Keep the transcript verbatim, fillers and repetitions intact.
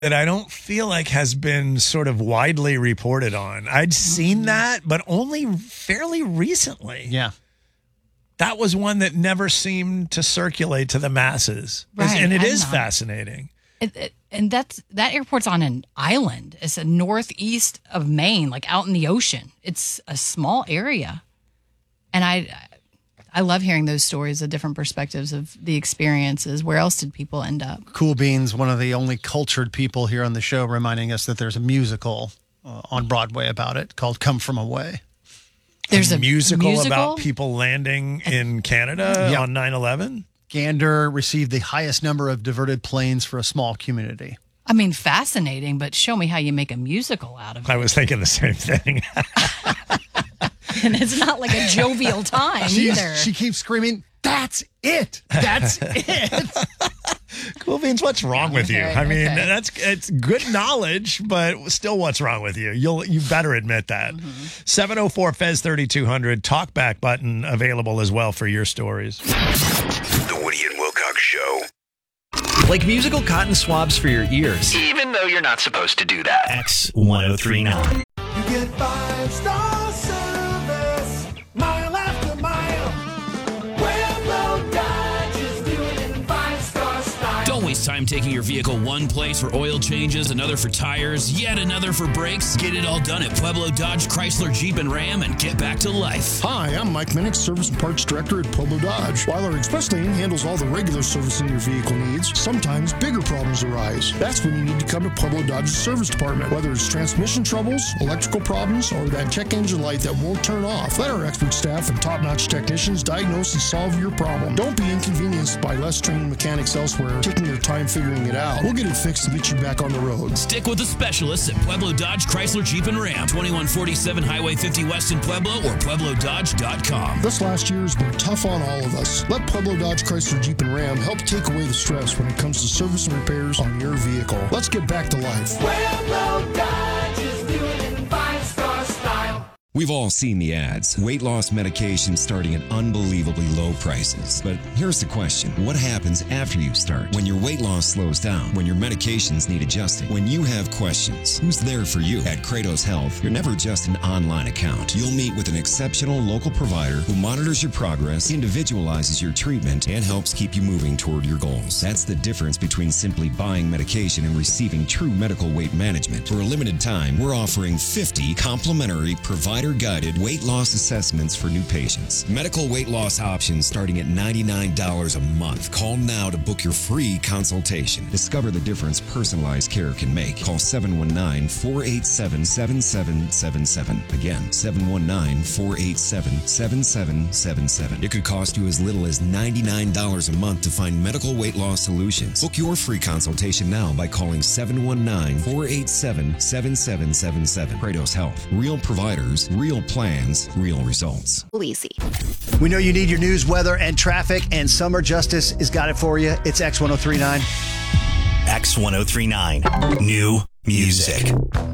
that I don't feel like has been sort of widely reported on. I'd seen that, but only fairly recently. Yeah. That was one that never seemed to circulate to the masses. Right, And it I'm is not. fascinating. It, it, and that's that airport's on an island. It's a northeast of Maine, like out in the ocean. It's a small area. And I I love hearing those stories, the different perspectives of the experiences. Where else did people end up? Cool Beans, one of the only cultured people here on the show, reminding us that there's a musical uh, on Broadway about it called Come From Away. There's a, a musical, musical? about people landing in Canada Yep. on nine eleven. Gander received the highest number of diverted planes for a small community. I mean, fascinating, but show me how you make a musical out of it. I was thinking the same thing. And it's not like a jovial time She's- either. She keeps screaming, "That's it! That's it!" Cool Beans, what's wrong with you? Okay, I mean, okay. that's it's good knowledge, but still, what's wrong with you? You'll you better admit that. seven oh four F E Z thirty-two hundred talkback button available as well for your stories. The Woody and Wilcox Show. Like musical cotton swabs for your ears. Even though you're not supposed to do that. X ten thirty-nine. You get five star service, mile after mile. Pueblo Dodge is doing it in five star style. Don't waste time taking your vehicle one place for oil changes, another for tires, yet another for brakes. Get it all done at Pueblo Dodge, Chrysler, Jeep, and Ram and get back to life. Hi, I'm Mike Minnick, Service and Parts Director at Pueblo Dodge. While our express lane handles all the regular servicing your vehicle needs, sometimes bigger problems arise. That's when you need to come to Pueblo Dodge's service department. Whether it's transmission troubles, electrical problems, or that check engine light that won't turn off, let our expert staff and top-notch technicians diagnose and solve your problem. Don't be inconvenienced by less trained mechanics elsewhere taking their time figuring it out. We'll get it fixed and get you back on the road. Stick with the specialists at Pueblo Dodge, Chrysler, Jeep, and Ram. twenty-one forty-seven Highway fifty West in Pueblo or pueblo dodge dot com. This last year has been tough on all of us. Let Pueblo Dodge, Chrysler, Jeep, and Ram help take away the stress when it comes to service and repairs on your vehicle. Let's get back to life. Pueblo Dodge is doing it in five star style. We've all seen the ads. Weight loss medication starting at unbelievably low prices. But here's the question. What happens after you start? When your weight loss slows down? When your medications need adjusting? When you have questions? Who's there for you? At Kratos Health, you're never just an online account. You'll meet with an exceptional local provider who monitors your progress, individualizes your treatment, and helps keep you moving toward your goals. That's the difference between simply buying medication and receiving true medical weight management. For a limited time, we're offering fifty complimentary provider guided weight loss assessments for new patients. Medical weight loss options starting at ninety-nine dollars a month. Call now to book your free consultation. Discover the difference personalized care can make. Call seven one nine, four eight seven, seven seven seven seven. Again, seven one nine, four eight seven, seven seven seven seven. It could cost you as little as ninety-nine dollars a month to find medical weight loss solutions. Book your free consultation now by calling seven one nine, four eight seven, seven seven seven seven. Kratos Health. Real providers, real plans, real results. Easy. We know you need your news, weather, and traffic, and Summer Justice has got it for you. It's X ten thirty-nine. X ten thirty-nine. New music.